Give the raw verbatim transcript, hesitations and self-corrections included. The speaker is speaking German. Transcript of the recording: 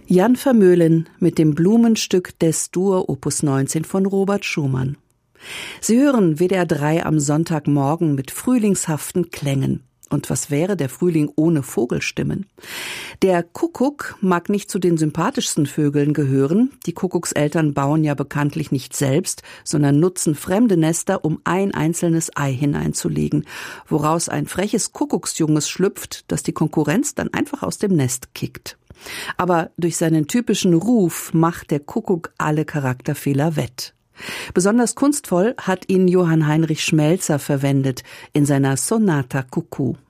Jan Vermeulen mit dem Blumenstück Des-Dur Opus neunzehn von Robert Schumann. Sie hören W D R drei am Sonntagmorgen mit frühlingshaften Klängen. Und was wäre der Frühling ohne Vogelstimmen? Der Kuckuck mag nicht zu den sympathischsten Vögeln gehören. Die Kuckuckseltern bauen ja bekanntlich nicht selbst, sondern nutzen fremde Nester, um ein einzelnes Ei hineinzulegen, woraus ein freches Kuckucksjunges schlüpft, das die Konkurrenz dann einfach aus dem Nest kickt. Aber durch seinen typischen Ruf macht der Kuckuck alle Charakterfehler wett. Besonders kunstvoll hat ihn Johann Heinrich Schmelzer verwendet in seiner Sonata Cucù.